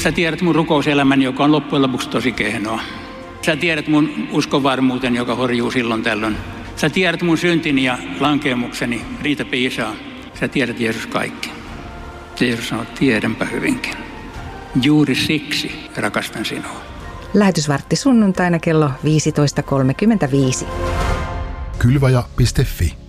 Sä tiedät mun rukouselämäni, joka on loppujen lopuksi tosi kehnoa. Sä tiedät mun uskonvarmuuteni, joka horjuu silloin tällöin. Sä tiedät mun syntini ja lankeemukseni, niitä piisaa. Sä tiedät, Jeesus, kaikki. Jeesus sanoo, tiedänpä hyvinkin. Juuri siksi rakastan sinua. Lähetysvartti sunnuntaina kello 15.35. Kylvaja.fi